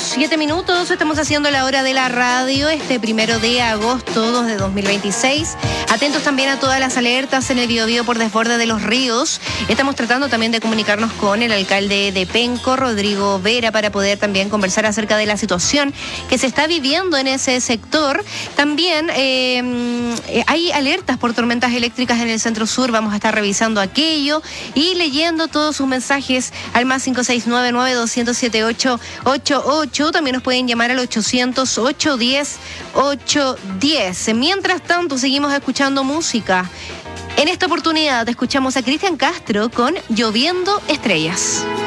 7 minutos, estamos haciendo la hora de la radio este 1 de agosto de 2026. Atentos también a todas las alertas en el Biobío por desborde de los ríos. Estamos tratando también de comunicarnos con el alcalde de Penco, Rodrigo Vera, para poder también conversar acerca de la situación que se está viviendo en ese sector. También hay alertas por tormentas eléctricas en el centro sur. Vamos a estar revisando aquello y leyendo todos sus mensajes al más 569-900-7888. También nos pueden llamar al 800-810-810. Mientras tanto, seguimos escuchando música. En esta oportunidad escuchamos a Cristian Castro con Lloviendo Estrellas.